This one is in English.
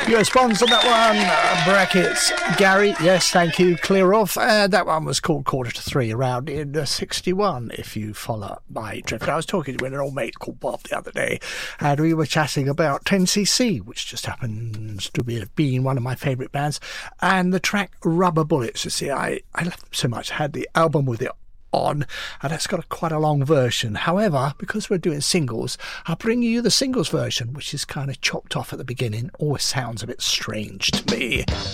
US Bonds on that one. Brackets. Gary, yes, thank you. Clear off. That one was called Quarter to Three, around in 61, if you follow my drift. I was talking with an old mate called Bob the other day, and we were chatting about 10cc, which just happens to be being one of my favourite bands, and the track Rubber Bullets. You see, I love them so much. I had the album with it on, and it's got quite a long version. However, because we're doing singles, I'll bring you the singles version, which is kind of chopped off at the beginning. Always sounds a bit strange to me.